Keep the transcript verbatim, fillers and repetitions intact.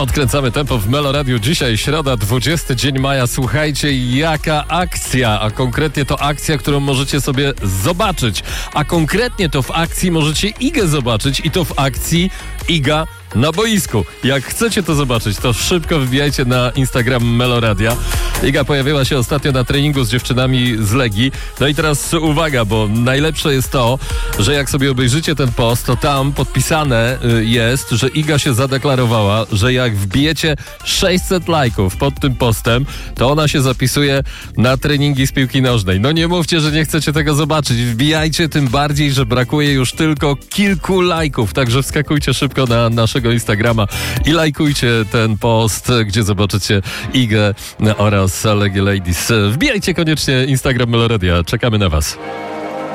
Podkręcamy tempo w Melo Radiu. Dzisiaj środa, dwudziesty dzień maja. Słuchajcie, jaka akcja, a konkretnie to akcja, którą możecie sobie zobaczyć. A konkretnie to w akcji możecie Igę zobaczyć i to w akcji Iga na boisku. Jak chcecie to zobaczyć, to szybko wbijajcie na Instagram Melo Radia. Iga pojawiła się ostatnio na treningu z dziewczynami z Legii. No i teraz uwaga, bo najlepsze jest to, że jak sobie obejrzycie ten post, to tam podpisane jest, że Iga się zadeklarowała, że jak wbijecie sześćset lajków pod tym postem, to ona się zapisuje na treningi z piłki nożnej. No nie mówcie, że nie chcecie tego zobaczyć. Wbijajcie, tym bardziej, że brakuje już tylko kilku lajków. Także wskakujcie szybko na naszego Instagrama i lajkujcie ten post, gdzie zobaczycie Igę oraz Legie Ladies. Wbijajcie koniecznie Instagram Melo Radia. Czekamy na was.